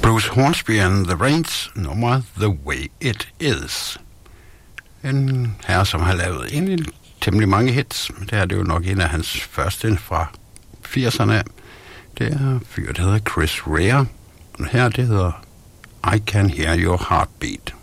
Bruce Hornsby and the Rains, nummer The Way It Is. En herre, som har lavet egentlig temmelig mange hits. Det er det jo nok en af hans første fra 80'erne. Det er fyr, der hedder Chris Rea. Og her, det hedder I Can Hear Your Heartbeat.